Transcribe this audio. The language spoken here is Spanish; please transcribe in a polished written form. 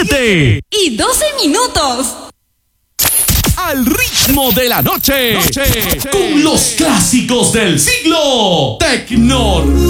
7:12. Al ritmo de la noche. Con los clásicos del siglo. Tecno